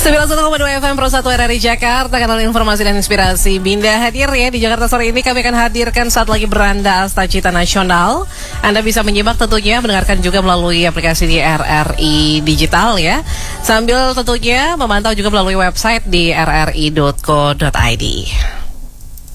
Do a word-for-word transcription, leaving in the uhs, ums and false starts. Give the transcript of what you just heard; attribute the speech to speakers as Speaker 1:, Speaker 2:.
Speaker 1: sembilan puluh satu koma dua F M Pro satu R R I Jakarta, kanal informasi dan inspirasi. Binda hadir ya di Jakarta sore ini. Kami akan hadirkan saat lagi beranda Asta Cita Nasional. Anda bisa menyimak tentunya, mendengarkan juga melalui aplikasi di R R I Digital ya. Sambil tentunya memantau juga melalui website di r r i dot co dot i d.